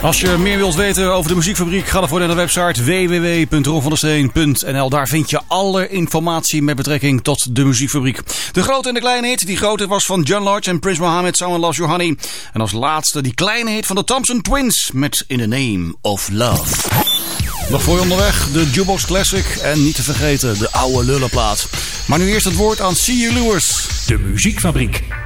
Als je meer wilt weten over de Muziekfabriek, ga dan naar de website www.ronvandesteen.nl. Daar vind je alle informatie met betrekking tot de Muziekfabriek. De grote en de kleine hit. Die grote was van John Lodge en Prince Mohammed, Someone Loves Your Honey. En als laatste die kleine hit van de Thompson Twins met In the Name of Love. Nog voor je onderweg de Jukebox Classic en niet te vergeten de oude lullenplaat. Maar nu eerst het woord aan C.U. Lewis. De Muziekfabriek.